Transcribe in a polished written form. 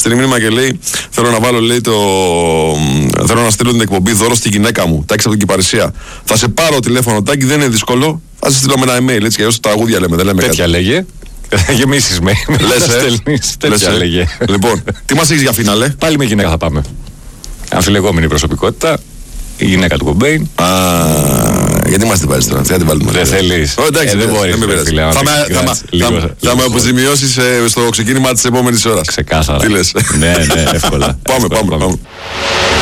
Στείλει μήνυμα και λέει: Θέλω να βάλω, λέει, θέλω να στείλω την εκπομπή δώρο στη γυναίκα μου. Τάκη από την Κυπαρισία. Θα σε πάρω τηλέφωνο, Τάκη, δεν είναι δύσκολο. Θα σε στείλω με ένα email, έτσι κι αλλιώς τραγούδια λέμε. Δεν λέμε τέτοια κάτι. Λέγε. Γεμίσεις με. Τέτοια λέγε. Λοιπόν, τι μας έχεις για φινάλε? Πάλι με γυναίκα θα πάμε. Αμφιλεγόμενη προσωπικότητα. Η γυναίκα του Κομπέιν. Γιατί μας την βάλεις τώρα, δεν την βάλουμε. Δεν θέλεις. Δεν μπορείς. Θα με αποζημιώσεις στο ξεκίνημα της επόμενης ώρας. Ξεκάθαρα. Τι λες? Ναι, εύκολα. Πάμε.